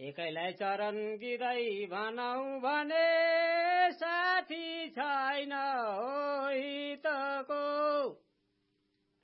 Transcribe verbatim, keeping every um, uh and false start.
एकैलाई चरण गिँदै भनौ भने साथी छैन हो